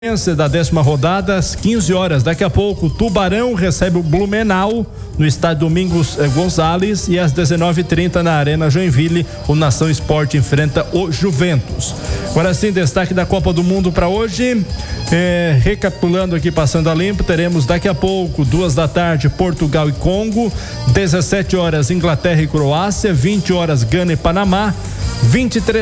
Da 10ª rodada, às 15 horas. Daqui a pouco, Tubarão recebe o Blumenau no estádio Domingos Gonçalves, e às 19h30 na Arena Joinville, o Nação Esporte enfrenta o Juventus. Agora sim, destaque da Copa do Mundo para hoje. Recapitulando aqui, passando a limpo, teremos daqui a pouco, 2 da tarde, Portugal e Congo, 17 horas, Inglaterra e Croácia, 20 horas, Gana e Panamá, 23